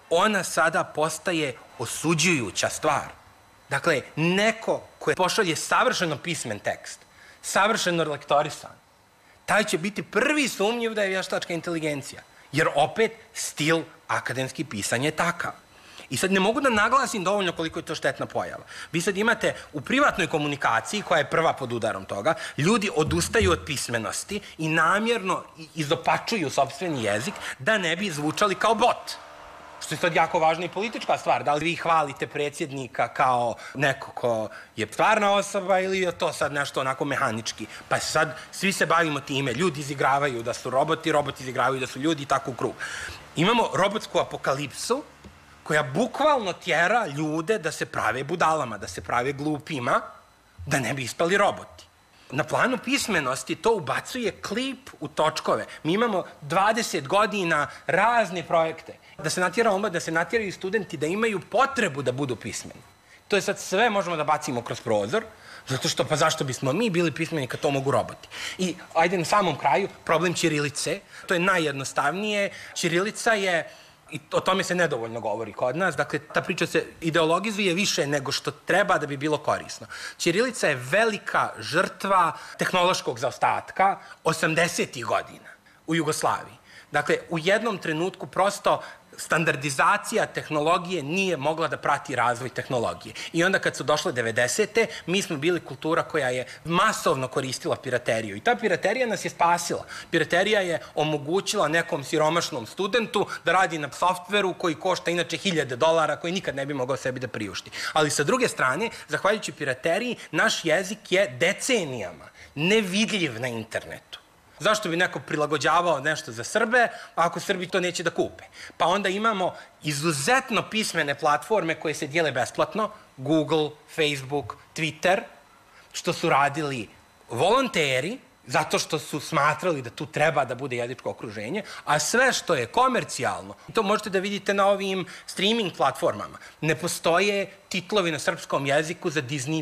ona sada postaje osuđujuća stvar. Dakle, neko ko pošalje savršeno pismen tekst, savršeno lektorisan, taj će biti prvi sumnjiv da je vještačka inteligencija. Jer opet stil akademski pisanja je takav. I sad ne mogu da naglasim dovoljno koliko je to štetna pojava. Vi sad imate u privatnoj komunikaciji, koja je prva pod udarom toga, ljudi odustaju od pismenosti i namjerno izopačuju sopstveni jezik da ne bi zvučali kao bot. Što je sad jako važna i politička stvar. Da li vi hvalite predsjednika kao neko ko je stvarna osoba ili je to sad nešto onako mehanički? Pa sad svi se bavimo time. Ljudi izigravaju da su roboti, roboti izigravaju da su ljudi i tako u krug. Imamo robotsku apokalipsu koja bukvalno tjera ljude da se prave budalama, da se prave glupima, da ne bi ispali roboti. Na planu pismenosti to ubacuje klip u točkove. Mi imamo 20 godina razne projekte. Da se natjera omlad, da se natjeraju studenti da imaju potrebu da budu pismeni. To je sad sve možemo da bacimo kroz prozor, zato što pa zašto bismo mi bili pismeni kad to mogu roboti. I ajde na samom kraju, problem ćirilice, to je najjednostavnije. Ćirilica je, i o tome se nedovoljno govori kod nas, dakle, ta priča se ideologizuje više nego što treba da bi bilo korisno. Ćirilica je velika žrtva tehnološkog zaostatka 80-ih godina u Jugoslaviji. Dakle, u jednom trenutku prosto standardizacija tehnologije nije mogla da prati razvoj tehnologije. I onda kad su došle 90-te, mi smo bili kultura koja je masovno koristila pirateriju. I ta piraterija nas je spasila. Piraterija je omogućila nekom siromašnom studentu da radi na softveru koji košta inače $1000, koji nikad ne bi mogao sebi da priušti. Ali sa druge strane, zahvaljujući pirateriji, naš jezik je decenijama nevidljiv na internetu. Zašto bi neko prilagođavao nešto za Srbe, ako Srbi to neće da kupe? Pa onda imamo izuzetno pismene platforme koje se dijele besplatno, Google, Facebook, Twitter, što su radili volonteri, zato što su smatrali da tu treba da bude jezičko okruženje, a sve što je komercijalno, to možete da vidite na ovim streaming platformama, ne postoje titlovi na srpskom jeziku za Disney+.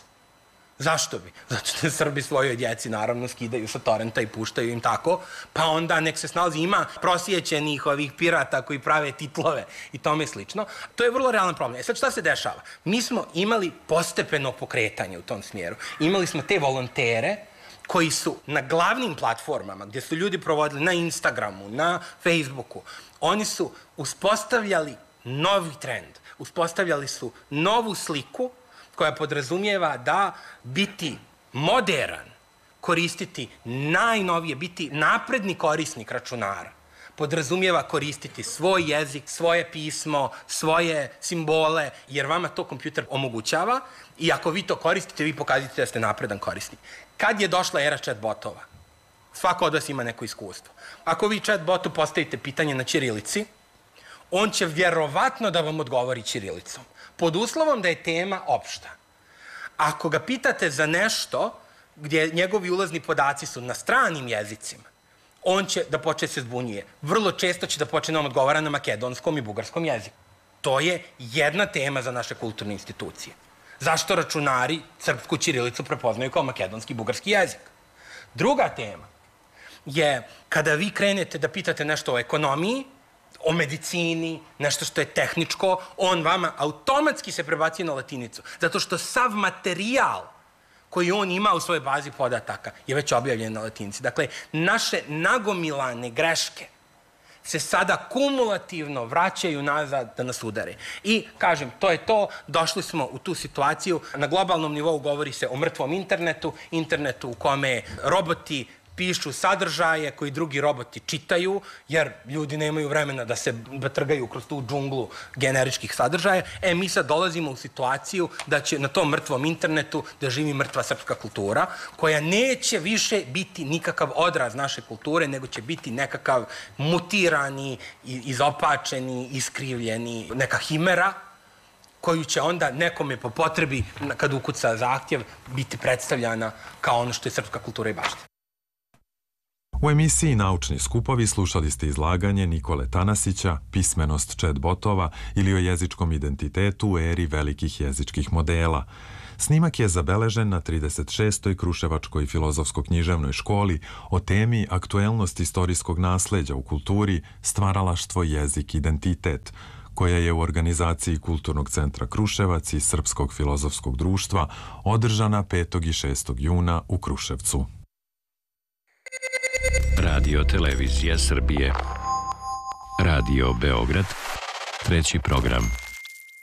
Zašto bi? Zato što Srbi svojoj djeci naravno skidaju sa torrenta i puštaju im tako, pa onda nek se snalazi, ima prosjećenih ovih pirata koji prave titlove i tome slično. To je vrlo realan problem. Sad šta se dešava? Mi smo imali postepeno pokretanje u tom smjeru. Imali smo te volontere koji su na glavnim platformama, gdje su ljudi provodili na Instagramu, na Facebooku, oni su uspostavljali novi trend, uspostavljali su novu sliku koja podrazumijeva da biti moderan, koristiti najnovije, biti napredni korisnik računara, podrazumijeva koristiti svoj jezik, svoje pismo, svoje simbole, jer vama to kompjuter omogućava i ako vi to koristite, vi pokazujete da ste napredan korisnik. Kad je došla era chat-botova? Svako od vas ima neko iskustvo. Ako vi chat-botu postavite pitanje na ćirilici, on će vjerovatno da vam odgovori ćirilicom, pod uslovom da je tema opšta. Ako ga pitate za nešto gdje njegovi ulazni podaci su na stranim jezicima, on će da počne se zbunjuje. Vrlo često će da počne nam odgovara na makedonskom i bugarskom jeziku. To je jedna tema za naše kulturne institucije. Zašto računari srpsku ćirilicu prepoznaju kao makedonski i bugarski jezik? Druga tema je kada vi krenete da pitate nešto o ekonomiji, o medicini, nešto što je tehničko, on vama automatski se prebaci na latinicu. Zato što sav materijal koji on ima u svojoj bazi podataka je već objavljen na latinici. Dakle, naše nagomilane greške se sada kumulativno vraćaju nazad da nas udare. I, kažem, to je to, došli smo u tu situaciju, na globalnom nivou govori se o mrtvom internetu, internetu u kome roboti pišu sadržaje koji drugi roboti čitaju, jer ljudi nemaju vremena da se trgaju kroz tu džunglu generičkih sadržaja. Mi sad dolazimo u situaciju da će na tom mrtvom internetu da živi mrtva srpska kultura, koja neće više biti nikakav odraz naše kulture, nego će biti nekakav mutirani, izopačeni, iskrivljeni, neka himera, koju će onda nekome po potrebi, kad ukuca zahtjev, biti predstavljana kao ono što je srpska kultura i baština. U emisiji Naučni skupovi slušali ste izlaganje Nikole Tanasića Pismenost chat-botova ili o jezičkom identitetu u eri velikih jezičkih modela. Snimak je zabeležen na 36. Kruševačkoj filozofsko-književnoj školi o temi aktuelnost istorijskog nasleđa u kulturi, stvaralaštvo, jezik, identitet, koja je u organizaciji Kulturnog centra Kruševac i Srpskog filozofskog društva održana 5. i 6. juna u Kruševcu. Radio Televizija Srbije. Radio Beograd, 3. program.